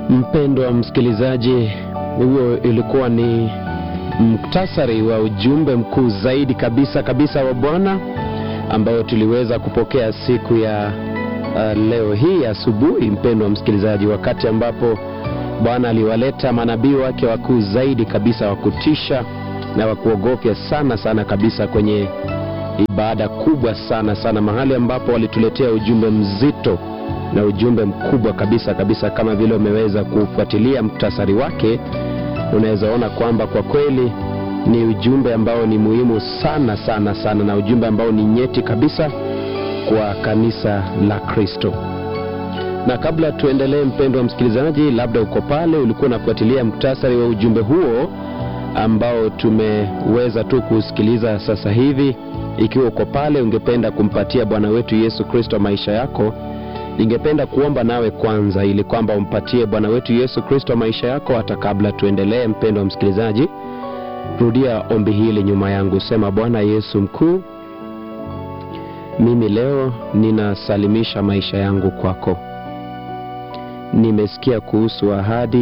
Mpendwa msikilizaji, huo ilikuwa ni muktasari wa ujumbe mkuu zaidi kabisa wa Bwana ambao tuliweza kupokea siku ya leo hii asubuhi, mpendwa msikilizaji, wakati ambapo Bwana aliwaleta manabii wake wakuu zaidi kabisa wa kutisha na wa kuogofya sana kabisa kwenye ibada kubwa sana, mahali ambapo walituletea ujumbe mzito na ujumbe mkubwa kabisa. Kama vile umeweza kufuatilia muktasari wake, unaweza ona kwamba kwa kweli ni ujumbe ambao ni muhimu sana na ujumbe ambao ni nyeti kabisa kwa kanisa la Kristo. Na kabla tuendelee, mpendwa msikilizaji, labda uko pale ulikuwa unafuatilia muktasari wa ujumbe huo ambao tumeweza tu kusikiliza sasa hivi. Ikiwa uko pale ungependa kumpatia Bwana wetu Yesu Kristo maisha yako, ningependa kuomba nawe kwanza ili kwamba umpatie Bwana wetu Yesu Kristo maisha yako. Hata kabla tuendelee, mpendwa msikilizaji, rudia ombi hili nyuma yangu. Sema: Bwana Yesu mkuu, mimi leo ninasalimisha maisha yangu kwako. Nimesikia kuhusu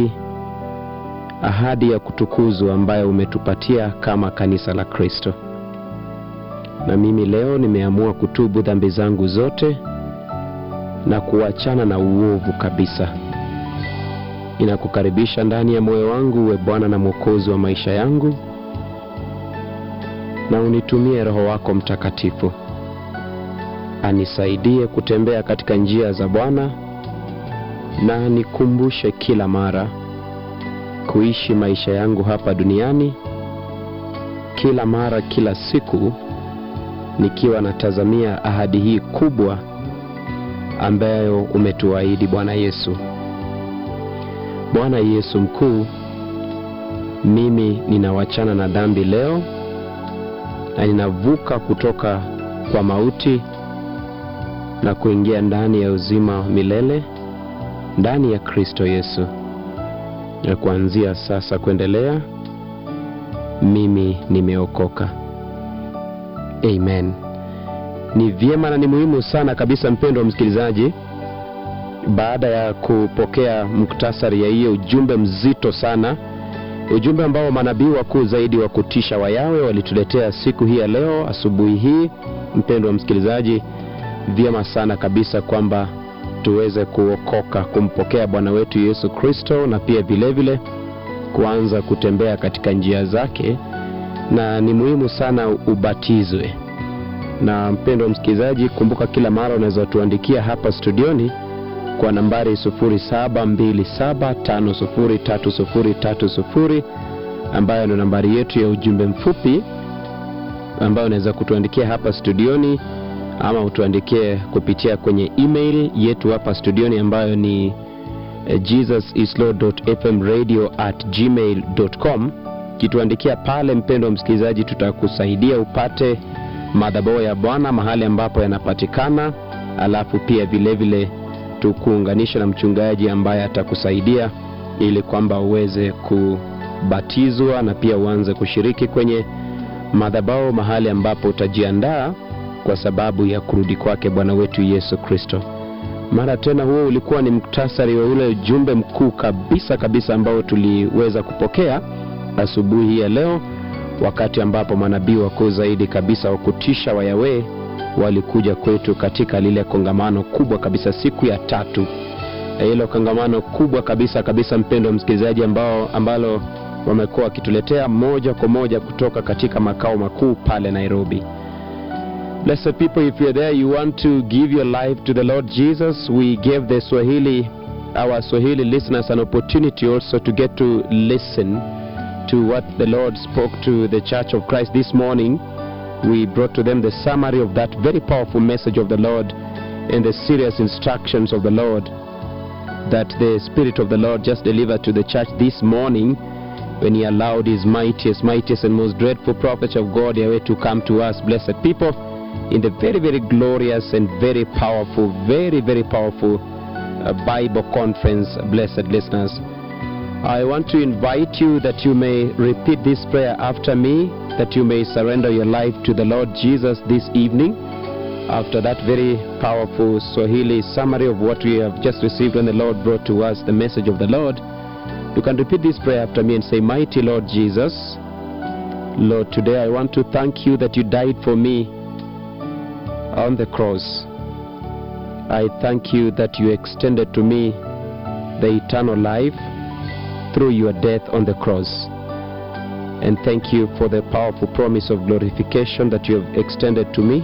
ahadi ya kutukuzwa ambayo umetupatia kama kanisa la Kristo. Na mimi leo nimeamua kutubu dhambi zangu zote na kuachana na uovu kabisa. Ninakukaribisha ndani ya moyo wangu, uwe Bwana na Mwokozi wa maisha yangu, na unitumie Roho wako Mtakatifu anisaidie kutembea katika njia za Bwana, na nikumbushe kila mara kuishi maisha yangu hapa duniani kila mara, kila siku, nikiwa natazamia ahadi hii kubwa ambayo umetuahidi, Bwana Yesu. Bwana Yesu mkuu, mimi ninawachana na dhambi leo na ninavuka kutoka kwa mauti na kuingia ndani ya uzima milele ndani ya Kristo Yesu. Na kuanzia sasa kuendelea, mimi nimeokoka. Amen. Ni vyema na ni muhimu sana kabisa, mpendwa msikilizaji, baada ya kupokea muktasari ya hiyo ujumbe mzito sana, ujumbe ambao manabii wakuu zaidi wa kutisha wa Yahweh walituletea siku hii ya leo asubuhi hii, mpendwa msikilizaji, vyema sana kabisa kwamba tuweze kuokoka, kumpokea Bwana wetu Yesu Kristo, na pia vile kuanza kutembea katika njia zake. Na ni muhimu sana ubatizwe. Na mpendwa msikilizaji, kumbuka kila mara unaweza tuandikia hapa studioni kwa nambari 0727503030 ambayo ni nambari yetu ya ujumbe mfupi, ambayo unaweza kutuandikia hapa studioni, ama utuandikie kupitia kwenye email yetu hapa studioni ambayo ni jesusisLord.fmradio@gmail.com. Kituandikia pale, mpendwa msikilizaji, tutakusaidia upate madhabahu ya Bwana mahali ambapo yanapatikana, alafu pia vile tukuunganisha na mchungaji ambaye atakusaidia ili kwamba uweze kubatizwa na pia uanze kushiriki kwenye madhabahu mahali ambapo utajiandaa kwa sababu ya kurudi kwake Bwana wetu Yesu Kristo. Mara tena, huo ulikuwa ni muktasari wa ule ujumbe mkuu kabisa ambao tuliweza kupokea asubuhi ya leo, wakati ambapo manabii wakuu zaidi kabisa wa kutisha wa Yahweh walikuja kwetu katika lile kongamano kubwa kabisa siku ya 3. Hilo kongamano kubwa kabisa, mpendwa msikilizaji, ambalo wamekuwa wakituletea moja kwa moja kutoka katika makao makuu pale Nairobi. Blessed people, if you're there, you want to give your life to the Lord Jesus, we gave our Swahili listeners an opportunity also to get to listen to what the Lord spoke to the Church of Christ this morning. We brought to them the summary of that very powerful message of the Lord and the serious instructions of the Lord that the Spirit of the Lord just delivered to the church this morning when He allowed His mightiest and most dreadful prophets of God Yahweh to come to us, blessed people, in the very glorious and very powerful Bible conference, blessed listeners. I want to invite you that you may repeat this prayer after me, that you may surrender your life to the Lord Jesus this evening. after that very powerful Swahili summary of what we have just received when the Lord brought to us the message of the Lord, you can repeat this prayer after me and say, Mighty Lord Jesus, Lord, today I want to thank you that you died for me on the cross. I thank you that you extended to me the eternal life through your death on the cross. And thank you for the powerful promise of glorification that you have extended to me